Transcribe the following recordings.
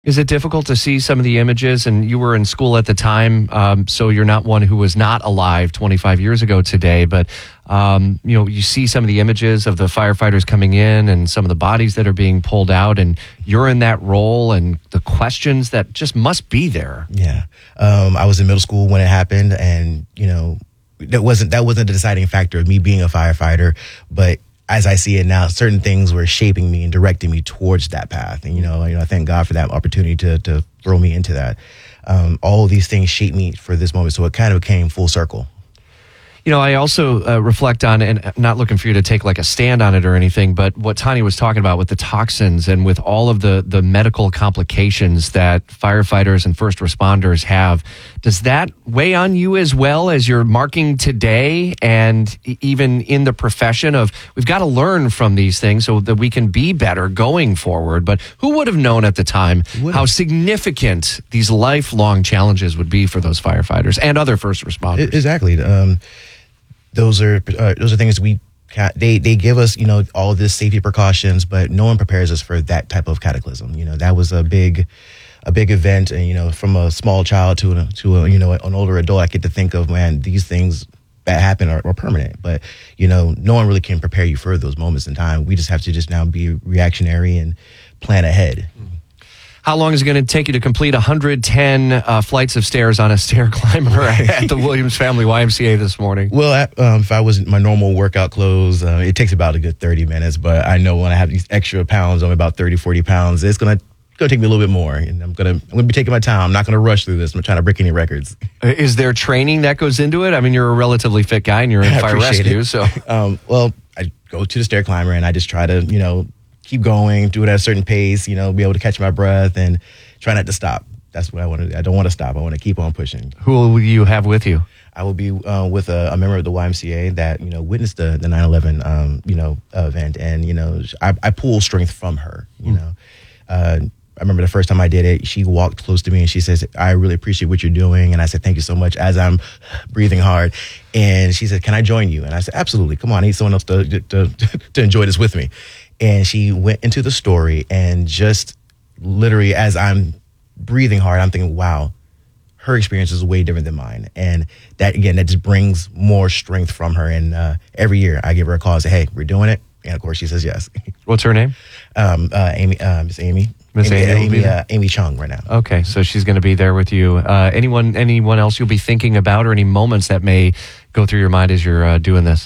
Is it difficult to see some of the images? And you were in school at the time, so you're not one who was not alive 25 years ago today. But, you see some of the images of the firefighters coming in and some of the bodies that are being pulled out. And you're in that role and the questions that just must be there. Yeah. I was in middle school when it happened. And, that wasn't the deciding factor of me being a firefighter. But as I see it now, certain things were shaping me and directing me towards that path. And, I thank God for that opportunity to throw me into that. All of these things shaped me for this moment. So it kind of came full circle. I also reflect on, and not looking for you to take like a stand on it or anything, but what Tanya was talking about with the toxins and with all of the medical complications that firefighters and first responders have. Does that weigh on you as well as you're marking today and even in the profession of we've got to learn from these things so that we can be better going forward? But who would have known at the time how significant these lifelong challenges would be for those firefighters and other first responders? Exactly. Those are things they give us, all of this safety precautions, but no one prepares us for that type of cataclysm. That was a big event, and from a small child to an older adult, I get to think of, man, these things that happen are permanent. But no one really can prepare you for those moments in time. We just have to now be reactionary and plan ahead. How long is it going to take you to complete 110 flights of stairs on a stair climber at the Williams Family YMCA this morning? Well, if I was in my normal workout clothes, it takes about a good 30 minutes. But I know when I have these extra pounds, I'm about 30, 40 pounds, it's going to take me a little bit more. And I'm going to be taking my time. I'm not going to rush through this. I'm not trying to break any records. Is there training that goes into it? I mean, you're a relatively fit guy and you're in fire rescue. So, well, I go to the stair climber and I just try to, keep going, do it at a certain pace, be able to catch my breath and try not to stop. That's what I want to do. I don't want to stop. I want to keep on pushing. Who will you have with you? I will be with a member of the YMCA that, witnessed the 9/11, event. And, I pull strength from her, I remember the first time I did it, she walked close to me and she says, I really appreciate what you're doing. And I said, thank you so much, as I'm breathing hard. And she said, can I join you? And I said, absolutely. Come on, I need someone else to enjoy this with me. And she went into the story and just literally as I'm breathing hard, I'm thinking, wow, her experience is way different than mine. And that just brings more strength from her. And every year I give her a call and say, hey, we're doing it. And of course she says yes. What's her name? Amy, Miss Amy. Amy Chung right now. Okay, so she's going to be there with you. Anyone else you'll be thinking about, or any moments that may go through your mind as you're doing this?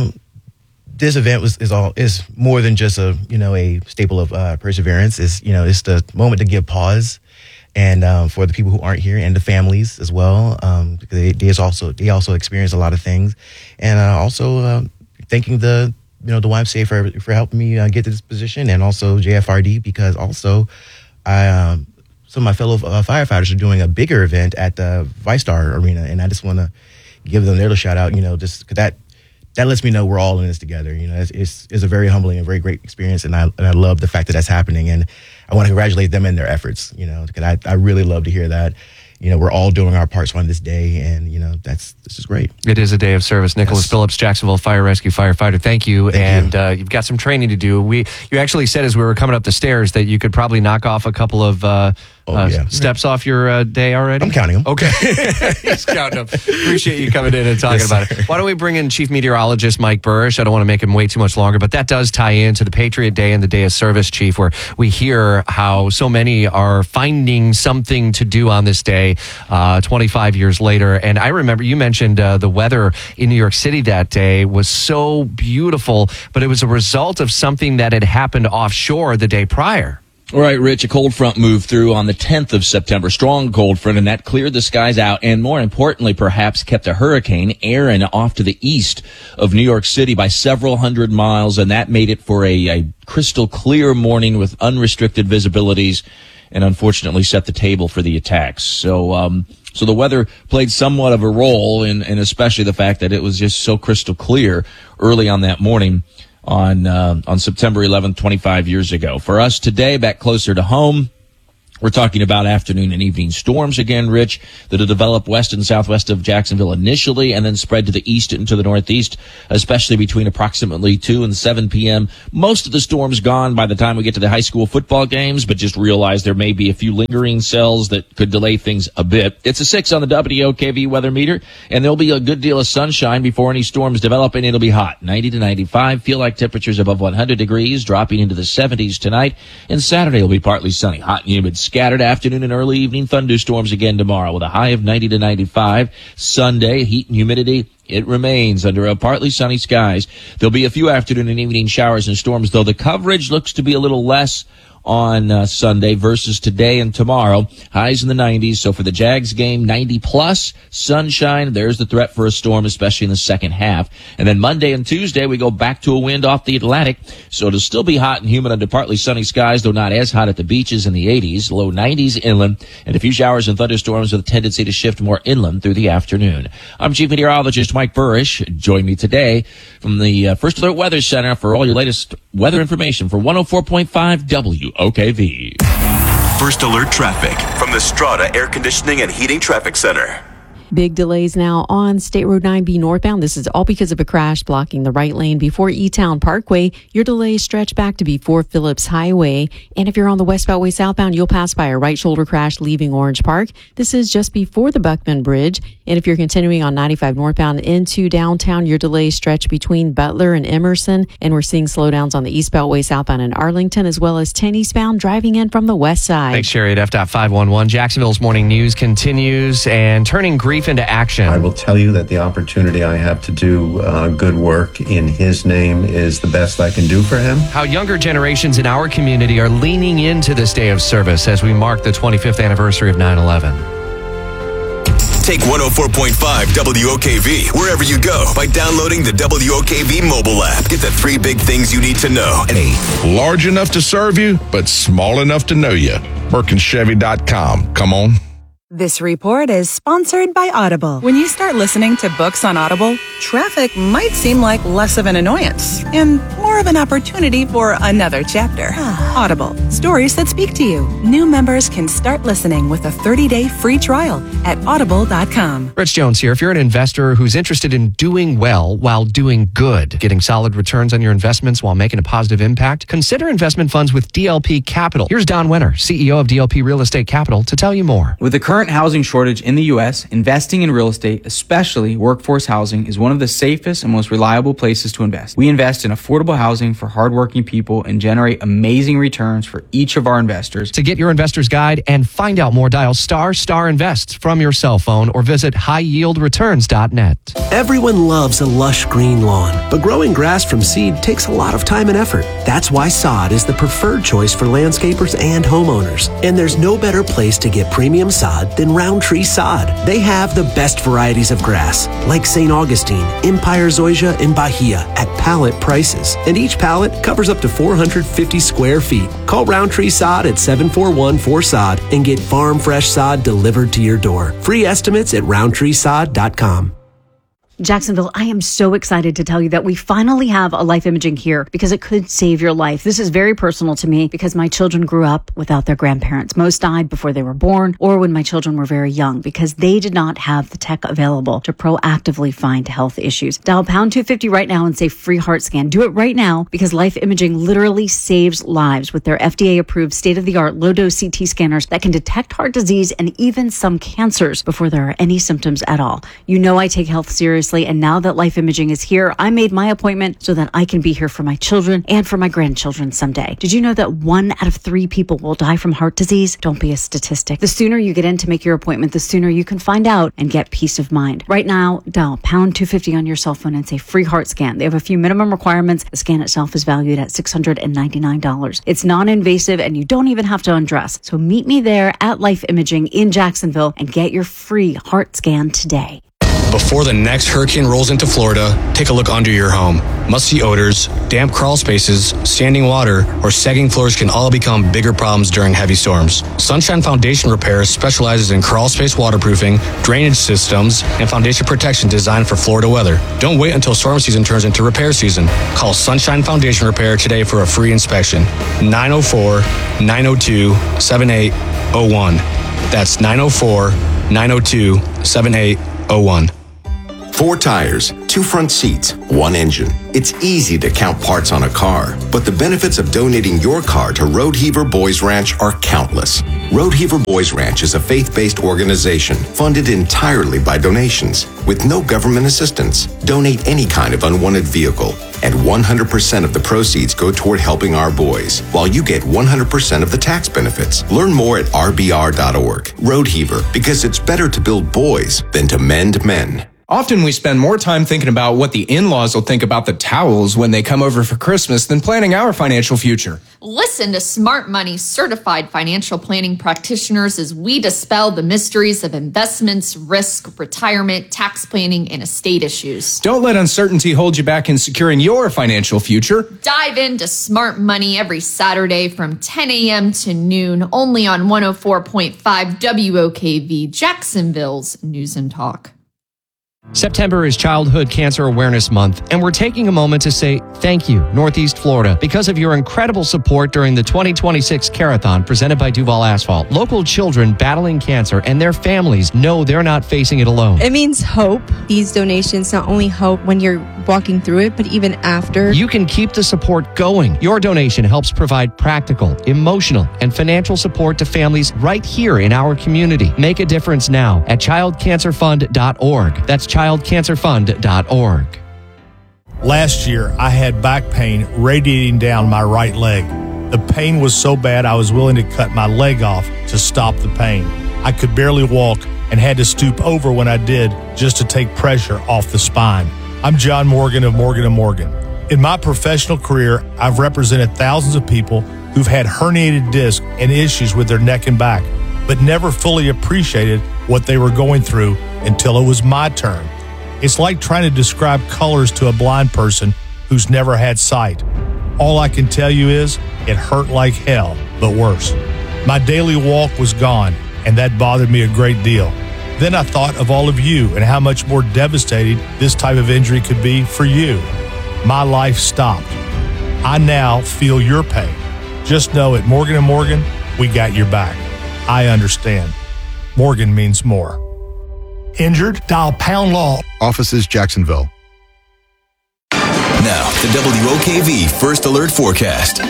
This event is more than just a staple of perseverance. It's the moment to give pause, and for the people who aren't here and the families as well, because they also experience a lot of things, and also thanking the YMCA for helping me get to this position, and also JFRD because also some of my fellow firefighters are doing a bigger event at the ViStar Arena, and I just want to give them their little shout out, just because that lets me know we're all in this together. It's a very humbling and very great experience, and I love the fact that that's happening, and I want to congratulate them in their efforts. Because I really love to hear that. We're all doing our parts on this day, and this is great. It is a day of service. Nicholas Phillips, Jacksonville Fire Rescue firefighter. Thank you. You've got some training to do. You actually said as we were coming up the stairs that you could probably knock off a couple of steps off your day already. I'm counting them. Okay, he's counting them. Appreciate you coming in and talking about it. Why don't we bring in Chief Meteorologist Mike Burrish? I don't want to make him wait too much longer, but that does tie into the Patriot Day and the Day of Service, Chief, where we hear how so many are finding something to do on this day 25 years later. And I remember you mentioned the weather in New York City that day was so beautiful, but it was a result of something that had happened offshore the day prior. All right, Rich, a cold front moved through on the 10th of September, strong cold front, and that cleared the skies out and, more importantly, perhaps kept a hurricane, Aaron, off to the east of New York City by several hundred miles, and that made it for a crystal clear morning with unrestricted visibilities and unfortunately set the table for the attacks. So the weather played somewhat of a role in especially the fact that it was just so crystal clear early on that morning on September 11th, 25 years ago. For us today, back closer to home, We're talking about afternoon and evening storms again, Rich, that'll develop west and southwest of Jacksonville initially and then spread to the east and to the northeast, especially between approximately 2 and 7 p.m. Most of the storms gone by the time we get to the high school football games, but just realize there may be a few lingering cells that could delay things a bit. It's a 6 on the WOKV weather meter, and there'll be a good deal of sunshine before any storms develop, and it'll be hot. 90 to 95, feel like temperatures above 100 degrees, dropping into the 70s tonight, and Saturday will be partly sunny, hot and humid. Scattered afternoon and early evening thunderstorms again tomorrow with a high of 90 to 95. Sunday, heat and humidity, it remains under a partly sunny skies. There'll be a few afternoon and evening showers and storms, though the coverage looks to be a little less on Sunday versus today and tomorrow. Highs in the 90s. So for the Jags game, 90 plus, sunshine. There's the threat for a storm, especially in the second half. And then Monday and Tuesday, we go back to a wind off the Atlantic. So it'll still be hot and humid under partly sunny skies, though not as hot at the beaches in the 80s, low 90s inland, and a few showers and thunderstorms with a tendency to shift more inland through the afternoon. I'm Chief Meteorologist Mike Burrish. Join me today from the First Alert Weather Center for all your latest weather information for 104.5 WOKV. First Alert traffic from the Strata Air Conditioning and Heating Traffic Center. Big delays now on State Road 9B northbound. This is all because of a crash blocking the right lane before E-Town Parkway. Your delays stretch back to before Phillips Highway. And if you're on the West Beltway southbound, you'll pass by a right shoulder crash leaving Orange Park. This is just before the Buckman Bridge. And if you're continuing on 95 northbound into downtown, your delays stretch between Butler and Emerson. And we're seeing slowdowns on the East Beltway southbound in Arlington, as well as 10 eastbound driving in from the west side. Thanks, Sherry at F.511. Jacksonville's morning news continues, and turning grief into action. I will tell you that the opportunity I have to do good work in his name is the best I can do for him. How younger generations in our community are leaning into this day of service as we mark the 25th anniversary of 9/11. Take 104.5 WOKV wherever you go by downloading the WOKV mobile app. Get the 3 big things you need to know. Large enough to serve you, but small enough to know you. BurkinChevy.com. Come on. This report is sponsored by Audible. When you start listening to books on Audible, traffic might seem like less of an annoyance and more of an opportunity for another chapter. Audible, stories that speak to you. New members can start listening with a 30-day free trial at audible.com. Rich Jones here. If you're an investor who's interested in doing well while doing good, getting solid returns on your investments while making a positive impact, consider investment funds with DLP Capital. Here's Don Winter, CEO of DLP Real Estate Capital, to tell you more. With the current housing shortage in the U.S., investing in real estate, especially workforce housing, is one of the safest and most reliable places to invest. We invest in affordable housing for hardworking people and generate amazing returns for each of our investors. To get your investor's guide and find out more, dial ** invest from your cell phone or visit highyieldreturns.net. Everyone loves a lush green lawn, but growing grass from seed takes a lot of time and effort. That's why sod is the preferred choice for landscapers and homeowners. And there's no better place to get premium sod than Roundtree Sod. They have the best varieties of grass, like St. Augustine, Empire Zoysia, and Bahia, at pallet prices. And each pallet covers up to 450 square feet. Call Roundtree Sod at 741-4SOD and get farm fresh sod delivered to your door. Free estimates at roundtreesod.com. Jacksonville, I am so excited to tell you that we finally have a Life Imaging here because it could save your life. This is very personal to me because my children grew up without their grandparents. Most died before they were born or when my children were very young because they did not have the tech available to proactively find health issues. Dial pound 250 right now and say free heart scan. Do it right now because Life Imaging literally saves lives with their FDA-approved state-of-the-art low-dose CT scanners that can detect heart disease and even some cancers before there are any symptoms at all. You know I take health seriously. And now that Life Imaging is here, I made my appointment so that I can be here for my children and for my grandchildren someday. Did you know that 1 out of 3 people will die from heart disease? Don't be a statistic. The sooner you get in to make your appointment, the sooner you can find out and get peace of mind. Right now, dial pound 250 on your cell phone and say free heart scan. They have a few minimum requirements. The scan itself is valued at $699. It's non-invasive and you don't even have to undress. So meet me there at Life Imaging in Jacksonville and get your free heart scan today. Before the next hurricane rolls into Florida, take a look under your home. Musty odors, damp crawl spaces, standing water, or sagging floors can all become bigger problems during heavy storms. Sunshine Foundation Repair specializes in crawl space waterproofing, drainage systems, and foundation protection designed for Florida weather. Don't wait until storm season turns into repair season. Call Sunshine Foundation Repair today for a free inspection. 904-902-7801. That's 904-902-7801. 4 tires, 2 front seats, 1 engine. It's easy to count parts on a car, but the benefits of donating your car to Roadheaver Boys Ranch are countless. Roadheaver Boys Ranch is a faith-based organization funded entirely by donations with no government assistance. Donate any kind of unwanted vehicle, and 100% of the proceeds go toward helping our boys, while you get 100% of the tax benefits. Learn more at rbr.org. Roadheaver, because it's better to build boys than to mend men. Often we spend more time thinking about what the in-laws will think about the towels when they come over for Christmas than planning our financial future. Listen to Smart Money certified financial planning practitioners as we dispel the mysteries of investments, risk, retirement, tax planning, and estate issues. Don't let uncertainty hold you back in securing your financial future. Dive into Smart Money every Saturday from 10 a.m. to noon, only on 104.5 WOKV, Jacksonville's News and Talk. September is Childhood Cancer Awareness Month, and we're taking a moment to say thank you, Northeast Florida, because of your incredible support during the 2026 Carathon presented by Duval Asphalt. Local children battling cancer and their families know they're not facing it alone. It means hope. These donations not only help when you're walking through it, but even after. You can keep the support going. Your donation helps provide practical, emotional, and financial support to families right here in our community. Make a difference now at childcancerfund.org. That's childcancerfund.org. Last year, I had back pain radiating down my right leg. The pain was so bad I was willing to cut my leg off to stop the pain. I could barely walk and had to stoop over when I did just to take pressure off the spine. I'm John Morgan of Morgan & Morgan. In my professional career, I've represented thousands of people who've had herniated discs and issues with their neck and back, but never fully appreciated what they were going through until it was my turn. It's like trying to describe colors to a blind person who's never had sight. All I can tell you is it hurt like hell, but worse. My daily walk was gone, and that bothered me a great deal. Then I thought of all of you and how much more devastating this type of injury could be for you. My life stopped. I now feel your pain. Just know at Morgan & Morgan, we got your back. I understand. Morgan means more. Injured? Dial Pound Law. Offices Jacksonville. Now, the WOKV First Alert Forecast.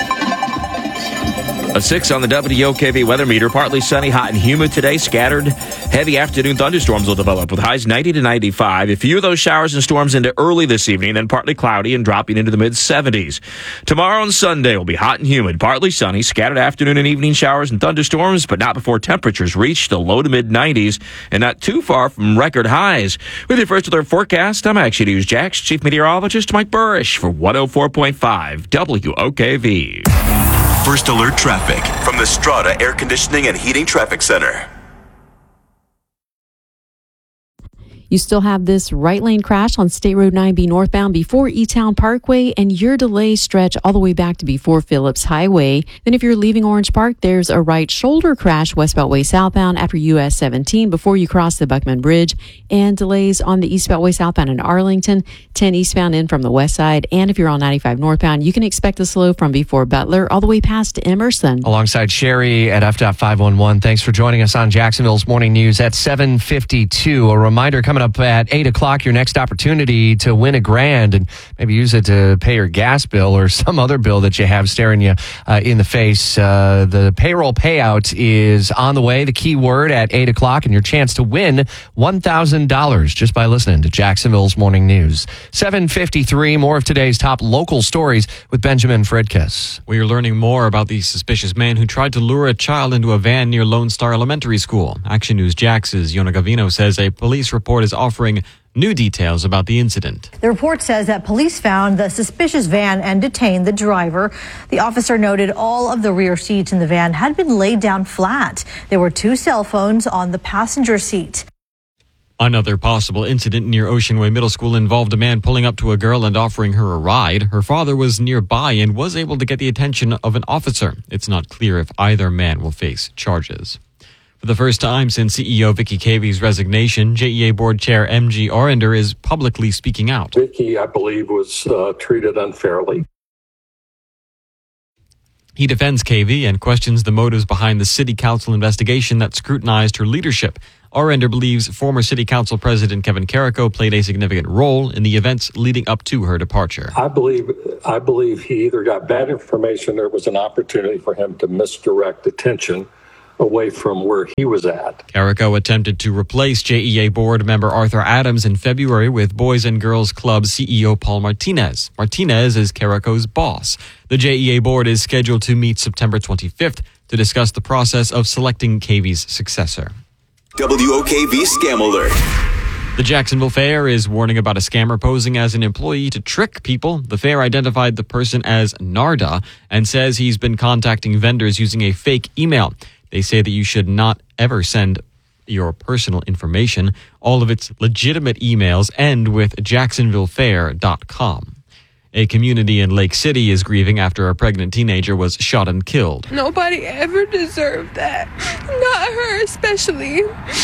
A 6 on the WOKV weather meter. Partly sunny, hot and humid today. Scattered, heavy afternoon thunderstorms will develop with highs 90 to 95. A few of those showers and storms into early this evening, then partly cloudy and dropping into the mid-70s. Tomorrow and Sunday will be hot and humid, partly sunny, scattered afternoon and evening showers and thunderstorms, but not before temperatures reach the low to mid-90s and not too far from record highs. With your First Alert forecast, I'm Action News Jax Chief Meteorologist Mike Burrish for 104.5 WOKV. First Alert traffic from the Strata Air Conditioning and Heating Traffic Center. You still have this right lane crash on State Road 9B northbound before E-Town Parkway, and your delays stretch all the way back to before Phillips Highway. Then if you're leaving Orange Park, there's a right shoulder crash West Beltway southbound after US 17 before you cross the Buckman Bridge, and delays on the East Beltway southbound in Arlington, 10 eastbound in from the west side. And if you're on 95 northbound, you can expect a slow from before Butler all the way past Emerson. Alongside Sherry at FDOT 511, thanks for joining us on Jacksonville's Morning News at 7:52. A reminder coming up at 8 o'clock, your next opportunity to win $1,000 and maybe use it to pay your gas bill or some other bill that you have staring you in the face. The payroll payout is on the way, the key word at 8 o'clock, and your chance to win $1,000 just by listening to Jacksonville's Morning News. 7:53, more of today's top local stories with Benjamin Fredkes. We are learning more about the suspicious man who tried to lure a child into a van near Lone Star Elementary School. Action News Jax's Yona Gavino says a police report is offering new details about the incident. The report says that police found the suspicious van and detained the driver. The officer noted all of the rear seats in the van had been laid down flat. There were 2 cell phones on the passenger seat. Another possible incident near Ocean Way Middle School involved a man pulling up to a girl and offering her a ride. Her father was nearby and was able to get the attention of an officer. It's not clear if either man will face charges. For the first time since CEO Vicky Cavy's resignation, JEA Board Chair M.G. Arender is publicly speaking out. Vicky, I believe, was treated unfairly. He defends Cavey and questions the motives behind the city council investigation that scrutinized her leadership. Arender believes former city council president Kevin Carrico played a significant role in the events leading up to her departure. I believe he either got bad information or it was an opportunity for him to misdirect attention away from where he was at. Carrico attempted to replace JEA board member Arthur Adams in February with Boys and Girls Club CEO Paul Martinez. Martinez is Carrico's boss. The JEA board is scheduled to meet September 25th to discuss the process of selecting Cavy's successor. WOKV Scam Alert. The Jacksonville Fair is warning about a scammer posing as an employee to trick people. The fair identified the person as Narda and says he's been contacting vendors using a fake email. They say that you should not ever send your personal information. All of its legitimate emails end with jacksonvillefair.com. A community in Lake City is grieving after a pregnant teenager was shot and killed. Nobody ever deserved that. Not her especially.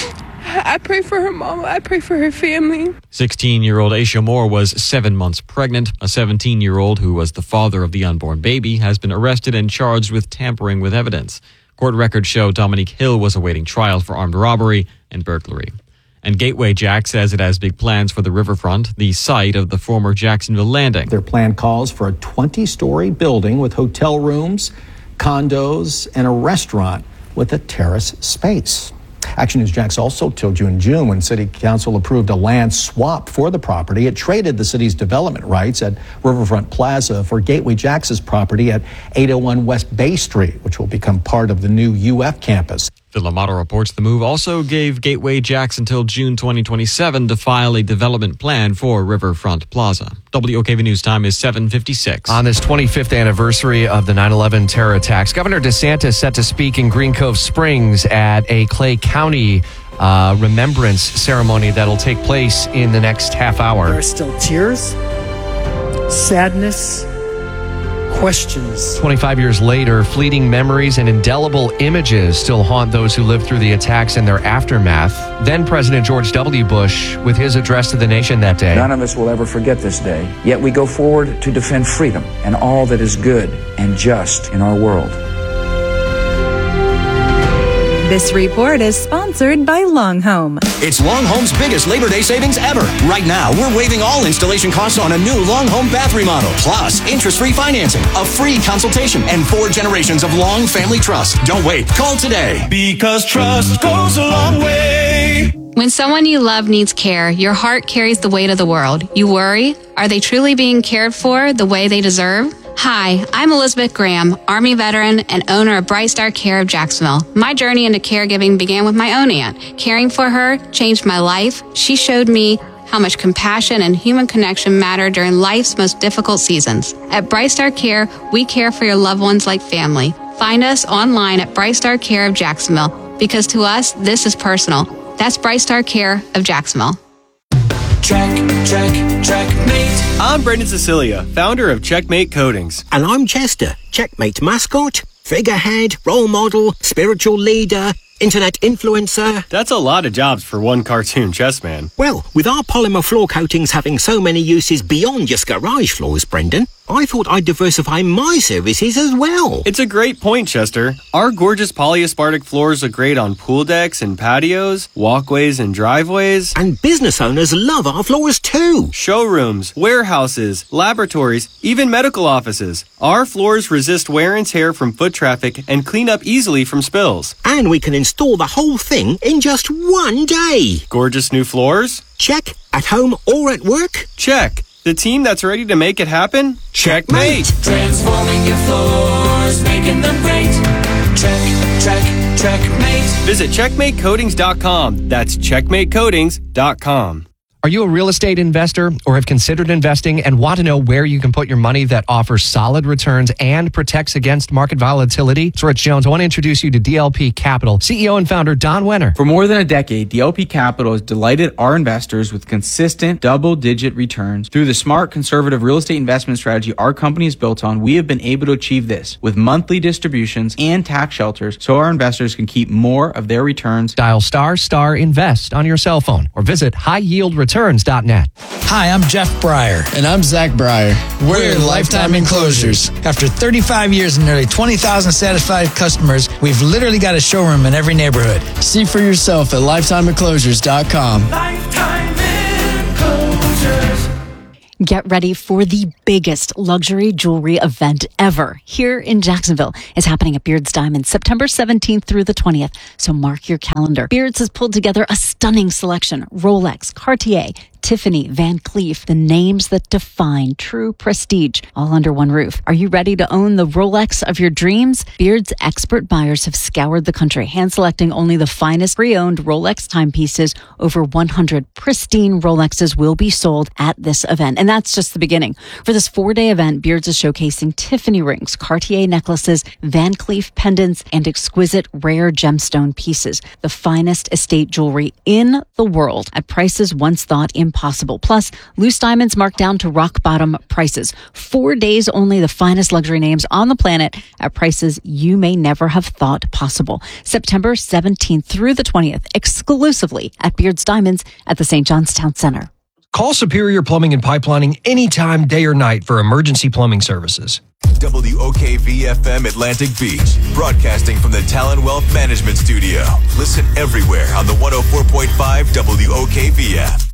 I pray for her mama. I pray for her family. 16-year-old Aisha Moore was 7 months pregnant. A 17-year-old who was the father of the unborn baby has been arrested and charged with tampering with evidence. Court records show Dominique Hill was awaiting trial for armed robbery and burglary. And Gateway Jack says it has big plans for the riverfront, the site of the former Jacksonville Landing. Their plan calls for a 20-story building with hotel rooms, condos, and a restaurant with a terrace space. Action News Jax also told you in June when City Council approved a land swap for the property, it traded the city's development rights at Riverfront Plaza for Gateway Jax's property at 801 West Bay Street, which will become part of the new UF campus. Phil Amato reports the move also gave Gateway Jax until June 2027 to file a development plan for Riverfront Plaza. WOKV News time is 7:56. On this 25th anniversary of the 9/11 terror attacks, Governor DeSantis set to speak in Green Cove Springs at a Clay County remembrance ceremony that'll take place in the next half hour. There are still tears, sadness, questions. 25 years later, fleeting memories and indelible images still haunt those who lived through the attacks and their aftermath. Then President George W. Bush, with his address to the nation that day. None of us will ever forget this day, yet we go forward to defend freedom and all that is good and just in our world. This report is sponsored by Long Home. It's Long Home's biggest Labor Day savings ever. Right now, we're waiving all installation costs on a new Long Home bath remodel, plus interest-free financing, a free consultation, and 4 generations of Long family trust. Don't wait. Call today. Because trust goes a long way. When someone you love needs care, your heart carries the weight of the world. You worry, are they truly being cared for the way they deserve? Hi, I'm Elizabeth Graham, Army veteran and owner of Bright Star Care of Jacksonville. My journey into caregiving began with my own aunt. Caring for her changed my life. She showed me how much compassion and human connection matter during life's most difficult seasons. At Bright Star Care, we care for your loved ones like family. Find us online at Bright Star Care of Jacksonville, because to us, this is personal. That's Bright Star Care of Jacksonville. Checkmate. I'm Brendan Cecilia, founder of Checkmate Coatings. And I'm Chester, Checkmate mascot, figurehead, role model, spiritual leader, internet influencer. That's a lot of jobs for one cartoon chess man. Well, with our polymer floor coatings having so many uses beyond just garage floors, Brendan, I thought I'd diversify my services as well. It's a great point, Chester. Our gorgeous polyaspartic floors are great on pool decks and patios, walkways and driveways. And business owners love our floors too. Showrooms, warehouses, laboratories, even medical offices. Our floors resist wear and tear from foot traffic and clean up easily from spills. And we can install the whole thing in just one day. Gorgeous new floors? Check. At home or at work? Check. The team that's ready to make it happen? Checkmate! Transforming your floors, making them great. Checkmate. Visit checkmatecoatings.com. That's checkmatecoatings.com. Are you a real estate investor or have considered investing and want to know where you can put your money that offers solid returns and protects against market volatility? It's Rich Jones. I want to introduce you to DLP Capital, CEO and founder Don Wenner. For more than a decade, DLP Capital has delighted our investors with consistent double-digit returns. Through the smart, conservative real estate investment strategy our company is built on, we have been able to achieve this with monthly distributions and tax shelters so our investors can keep more of their returns. Dial ** invest on your cell phone or visit highyieldreturns.net. Hi, I'm Jeff Breyer. And I'm Zach Breyer. We're Lifetime Enclosures. After 35 years and nearly 20,000 satisfied customers, we've literally got a showroom in every neighborhood. See for yourself at lifetimeenclosures.com. Lifetime Enclosures. Get ready for the biggest luxury jewelry event ever here in Jacksonville. It's happening at Beards Diamonds September 17th through the 20th. So mark your calendar. Beards has pulled together a stunning selection. Rolex, Cartier, Tiffany, Van Cleef, the names that define true prestige, all under one roof. Are you ready to own the Rolex of your dreams? Beard's expert buyers have scoured the country, hand-selecting only the finest pre-owned Rolex timepieces. Over 100 pristine Rolexes will be sold at this event, and that's just the beginning. For this 4-day event, Beards is showcasing Tiffany rings, Cartier necklaces, Van Cleef pendants, and exquisite rare gemstone pieces, the finest estate jewelry in the world at prices once thought impossible. Plus, loose diamonds marked down to rock bottom prices. 4 days only, the finest luxury names on the planet at prices you may never have thought possible. September 17th through the 20th, exclusively at Beards Diamonds at the St. John's Town Center. Call Superior Plumbing and Pipelining anytime, day or night for emergency plumbing services. WOKV-FM Atlantic Beach, broadcasting from the Talon Wealth Management Studio. Listen everywhere on the 104.5 WOKV app.